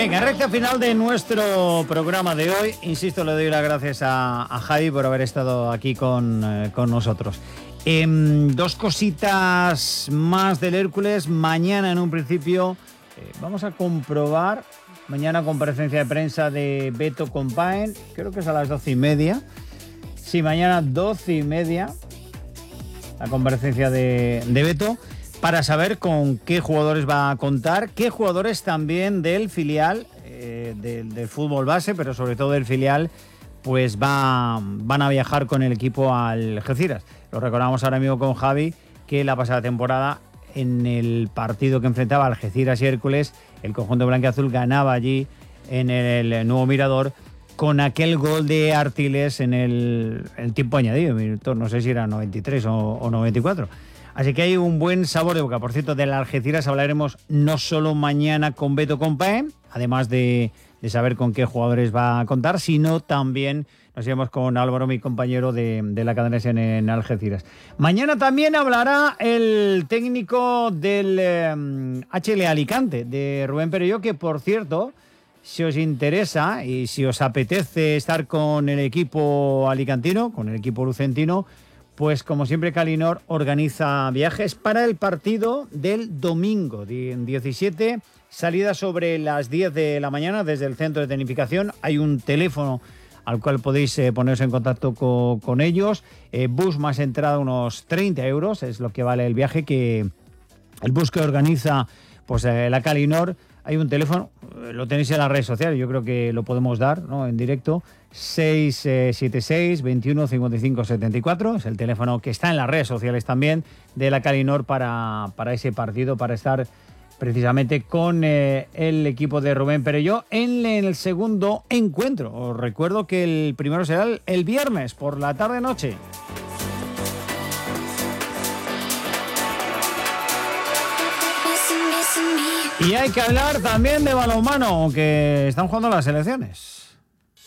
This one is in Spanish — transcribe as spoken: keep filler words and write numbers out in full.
Venga, recta final de nuestro programa de hoy. Insisto, le doy las gracias a, a Javi por haber estado aquí con, eh, con nosotros. Eh, dos cositas más del Hércules. Mañana, en un principio, eh, vamos a comprobar. Mañana comparecencia de prensa de Beto Compaen. Creo que es a las doce y media. Sí, mañana doce y media. La comparecencia de, de Beto. Para saber con qué jugadores va a contar, qué jugadores también del filial, eh, del, del fútbol base, pero sobre todo del filial, pues va, van a viajar con el equipo al Algeciras. Lo recordamos ahora mismo con Javi, que la pasada temporada, en el partido que enfrentaba Algeciras y Hércules, el conjunto blanquiazul ganaba allí en el, el nuevo Mirador, con aquel gol de Artiles en el, el tiempo añadido, no sé si era noventa y tres o, o noventa y cuatro. Así que hay un buen sabor de boca. Por cierto, del Algeciras hablaremos no solo mañana con Beto Compaen, además de, de saber con qué jugadores va a contar, sino también nos iremos con Álvaro, mi compañero de, de la cadena en, en Algeciras. Mañana también hablará el técnico del eh, H L Alicante, de Rubén Perelló, que por cierto, si os interesa y si os apetece estar con el equipo alicantino, con el equipo lucentino, pues como siempre Calinor organiza viajes para el partido del domingo, diecisiete, salida sobre las diez de la mañana desde el centro de tecnificación. Hay un teléfono al cual podéis eh, poneros en contacto co, con ellos. Eh, bus más entrada, unos treinta euros, es lo que vale el viaje, que el bus que organiza pues eh, la Calinor. Hay un teléfono, lo tenéis en las redes sociales, yo creo que lo podemos dar, ¿no?, en directo, seis siete seis, veintiuno, cincuenta y cinco, setenta y cuatro, es el teléfono que está en las redes sociales también de la Calinor para, para ese partido, para estar precisamente con eh, el equipo de Rubén Perelló en el segundo encuentro. Os recuerdo que el primero será el, el viernes por la tarde-noche. Y hay que hablar también de balonmano, aunque están jugando las selecciones.